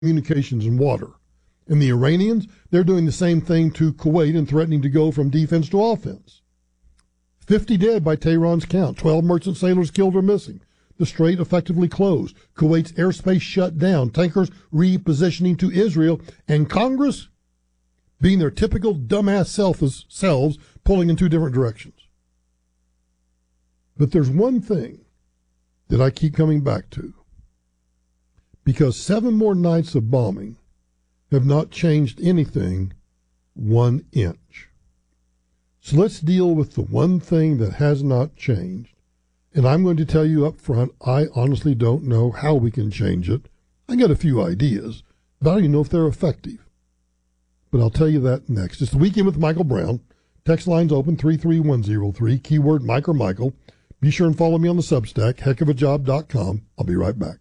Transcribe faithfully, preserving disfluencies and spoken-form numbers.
communications and water. And the Iranians, they're doing the same thing to Kuwait and threatening to go from defense to offense. fifty dead by Tehran's count, twelve merchant sailors killed or missing. The strait effectively closed. Kuwait's airspace shut down. Tankers repositioning to Israel. And Congress being their typical dumbass self- selves, pulling in two different directions. But there's one thing that I keep coming back to. Because seven more nights of bombing have not changed anything one inch. So let's deal with the one thing that has not changed. And I'm going to tell you up front, I honestly don't know how we can change it. I got a few ideas, but I don't even know if they're effective. But I'll tell you that next. It's the Weekend with Michael Brown. Text lines open three three one zero three, keyword Mike or Michael. Be sure and follow me on the Substack, heck of a job dot com. I'll be right back.